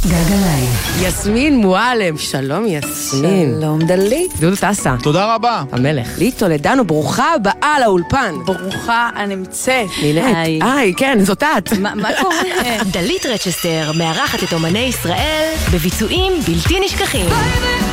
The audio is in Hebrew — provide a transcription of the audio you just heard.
גלגליים. יסמין מועלם, שלום יסמין. שלום דלית. דודו טסה. תודה רבה. המלך. לי טולדנו, ברוכה הבאה לאולפן. ברוכה הנמצאת. היי, כן, זאת את. מה קורה? דלית רצ'סטר מארחת את אומני ישראל בביצועים בלתי נשכחים.